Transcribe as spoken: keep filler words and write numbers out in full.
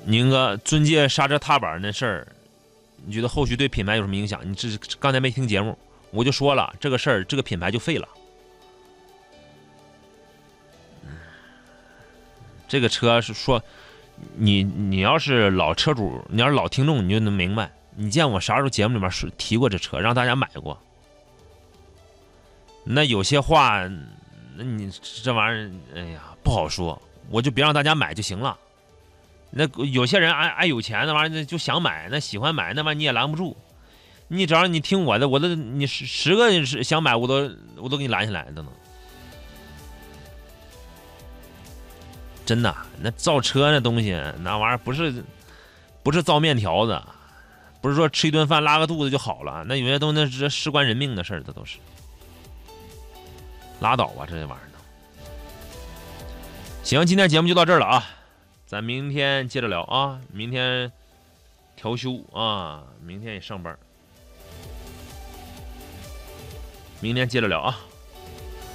宁哥尊界刹车踏板那事儿，你觉得后续对品牌有什么影响？你这刚才没听节目，我就说了这个事儿，这个品牌就废了。这个车是说，你你要是老车主，你要是老听众，你就能明白。你见我啥时候节目里面提过这车，让大家买过？那有些话，那你这玩意儿，哎呀，不好说。我就别让大家买就行了。那有些人爱爱有钱，那玩意儿就想买，那喜欢买，那玩意儿你也拦不住。你只要你听我的，我的你十十个想买，我都我都给你拦下来，都能。真的，那造车那东西，那玩意儿不是不是造面条子，不是说吃一顿饭拉个肚子就好了。那有些东西那是事关人命的事儿，这都是。拉倒吧，这些玩意儿。行，今天节目就到这儿了啊，咱明天接着聊啊。明天调休啊，明天也上班，明天接着聊啊。